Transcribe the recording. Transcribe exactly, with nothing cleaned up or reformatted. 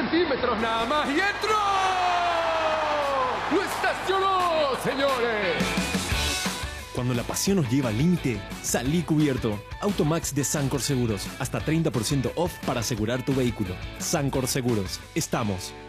centímetros nada más y entró. ¡Lo estacionó, señores! Cuando la pasión nos lleva al límite, salí cubierto. Automax de Sancor Seguros. Hasta treinta por ciento off para asegurar tu vehículo. Sancor Seguros. Estamos.